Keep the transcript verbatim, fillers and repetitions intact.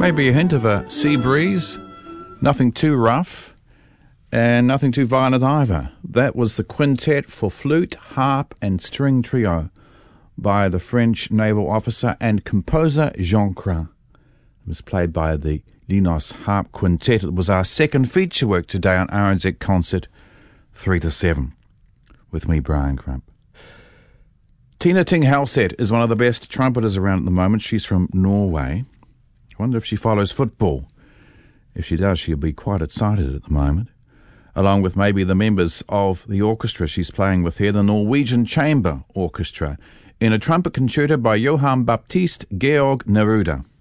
Maybe a hint of a sea breeze, nothing too rough, and nothing too violent either. That was the quintet for flute, harp, and string trio by the French naval officer and composer Jean Crain. It was played by the Linos Harp Quintet. It was our second feature work today on R N Z Concert three to seven, with me, Brian Crump. Tina Ting Halsett is one of the best trumpeters around at the moment. She's from Norway. I wonder if she follows football. If she does, she'll be quite excited at the moment. Along with maybe the members of the orchestra she's playing with here, the Norwegian Chamber Orchestra, in a trumpet concerto by Johann Baptist Georg Neruda.